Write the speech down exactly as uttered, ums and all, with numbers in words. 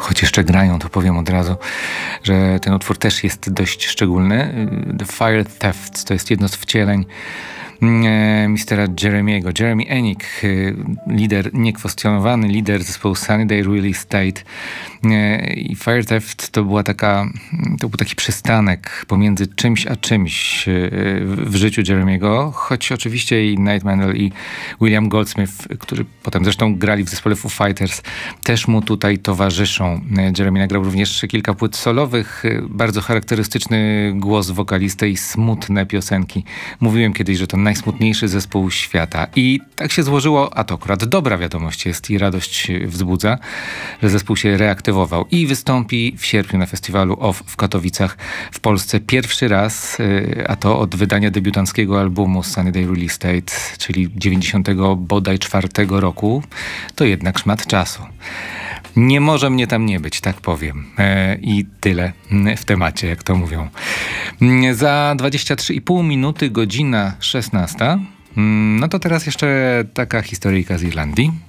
choć jeszcze grają, to powiem od razu, że ten utwór też jest dość szczególny. The Fire Thefts to jest jedno z wcieleń mistera Jeremiego. Jeremy Enigk, lider, niekwestionowany lider zespołu Sunny Day Real Estate. I Fire Theft to była taka, to był taki przystanek pomiędzy czymś a czymś w życiu Jeremiego, choć oczywiście i Nate Mendel i William Goldsmith, którzy potem zresztą grali w zespole Foo Fighters, też mu tutaj towarzyszą. Jeremy nagrał również kilka płyt solowych, bardzo charakterystyczny głos wokalisty i smutne piosenki. Mówiłem kiedyś, że to najsmutniejszy zespół świata. I tak się złożyło, a to akurat dobra wiadomość jest i radość wzbudza, że zespół się reaktywował i wystąpi w sierpniu na festiwalu O F w Katowicach w Polsce pierwszy raz, a to od wydania debiutanckiego albumu Sunny Day Real Estate, czyli dziewięćdziesiątego bodaj czwartego roku. To jednak szmat czasu. Nie może mnie tam nie być, tak powiem. E, I tyle w temacie, jak to mówią. Za dwadzieścia trzy i pół minuty, godzina szesnasta. No to teraz jeszcze taka historyjka z Irlandii.